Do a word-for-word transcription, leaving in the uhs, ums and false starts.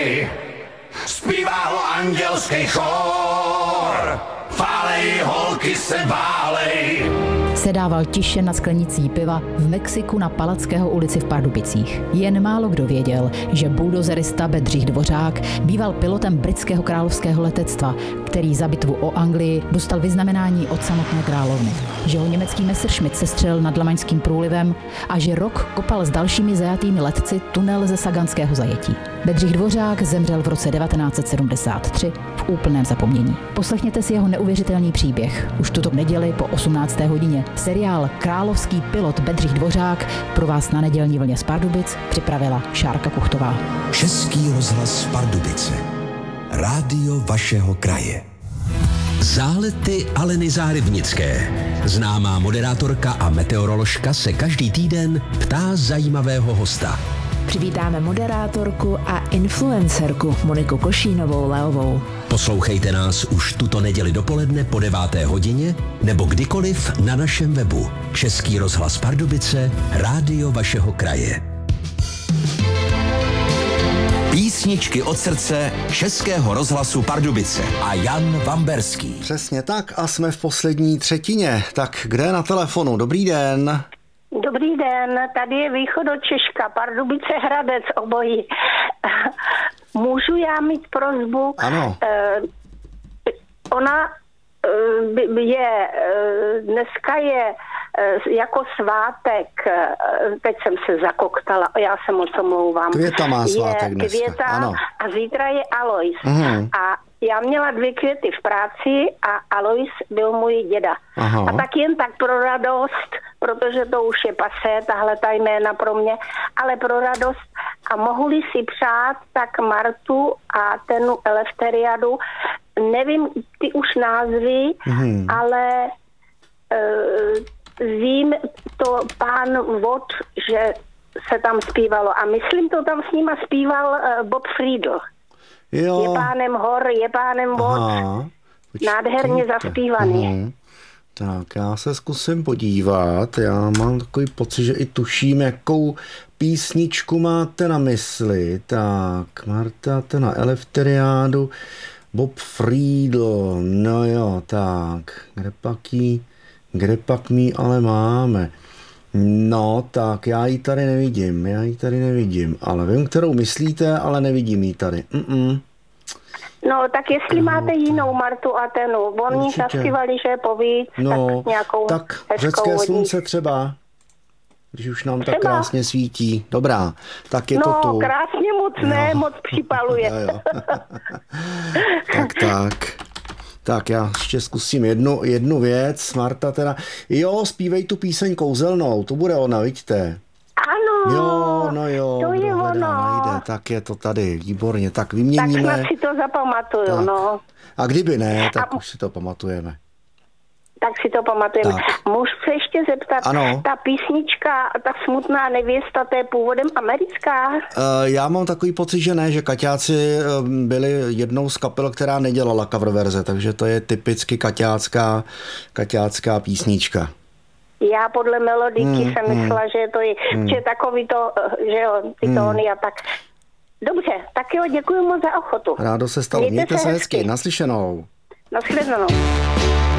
Zpívá ho andělský chór, fálej, holky se válej. Sedával tiše nad sklenicí piva v Mexiku na Palackého ulici v Pardubicích. Jen málo kdo věděl, že buldozerista Bedřich Dvořák býval pilotem britského královského letectva, který za bitvu o Anglii dostal vyznamenání od samotné královny. Že ho německý Messerschmitt sestřelil nad Lamaňským průlivem a že rok kopal s dalšími zajatými letci tunel ze Saganského zajetí. Bedřich Dvořák zemřel v roce devatenáct set sedmdesát tři v úplném zapomnění. Poslechněte si jeho neuvěřitelný příběh už tuto neděli po osmnácté hodině. Seriál Královský pilot Bedřich Dvořák pro vás na nedělní vlně z Pardubic připravila Šárka Kuchtová. Český rozhlas Pardubice. Rádio vašeho kraje. Zálety Aleny Zárybnické. Známá moderátorka a meteoroložka se každý týden ptá zajímavého hosta. Přivítáme moderátorku a influencerku Moniku Košínovou-Leovou. Poslouchejte nás už tuto neděli dopoledne po deváté hodině nebo kdykoliv na našem webu. Český rozhlas Pardubice, rádio vašeho kraje. Písničky od srdce Českého rozhlasu Pardubice a Jan Vamberský. Přesně tak a jsme v poslední třetině. Tak kde je na telefonu? Dobrý den. Dobrý den, tady je Východočeška, Pardubice, Hradec, obojí. Můžu já mít prosbu? Ano. Uh, ona uh, je, uh, dneska je uh, jako svátek, uh, teď jsem se zakoktala, já se moc omlouvám. Květa má svátek je dneska, Květa ano. A zítra je Alois. Mhm. A já měla dvě květy v práci a Alois byl můj děda. Aha. A tak jen tak pro radost, protože to už je pasé, tahle ta jména pro mě, ale pro radost. A mohu-li si přát, tak Martu a ten Eleftheriadu, nevím ty už názvy, hmm. ale uh, vím to pán Vod, že se tam zpívalo. A myslím, to tam s nima zpíval uh, Bob Friedl. Jo. Je pánem hor, je pánem vod. Aha. Nádherně zaspívaný. Mhm. Tak já se zkusím podívat. Já mám takový pocit, že i tuším, jakou písničku máte na mysli. Tak, Marta, ten na Eleftheriádu, Bob Friedl, no jo, tak, kde pak jí, kde pak mí ale máme. No, tak, já ji tady nevidím, já ji tady nevidím, ale vím, kterou myslíte, ale nevidím ji tady. Mm-mm. No, tak jestli no, máte jinou Martu a Tenu, oni zaspívali, že povíc, no, tak nějakou tak hezkou řecké hodí. slunce třeba, když už nám třeba. tak krásně svítí. Dobrá, tak je no, to tu. No, krásně moc ne, no. moc připaluje. jo, jo. tak, tak. Tak já ještě zkusím jednu, jednu věc. Marta teda, jo, zpívej tu píseň Kouzelnou, to bude ona, vidíte. Ano, jo, no jo, to je hledá, ono. najde, tak je to tady, výborně, tak vyměníme. Tak snad si to zapamatuju, tak. no. A kdyby ne, tak A... už si to pamatujeme. Tak si to pamatujeme. Tak. Můžu se ještě zeptat, ano. Ta písnička, ta Smutná nevěsta, to je původem americká? Uh, já mám takový pocit, že ne, že Kaťáci byli jednou z kapel, která nedělala cover verze, takže to je typicky kaťácká, kaťácká písnička. Já podle melodiky hmm, jsem myslela, hmm, že to je, hmm. že takový to, že jo, ty hmm. tóny a tak. Dobře, tak jo, děkuji moc za ochotu. Rádo se stalo. Mějte, Mějte se hezky. hezky. Naslyšenou. Naschledanou.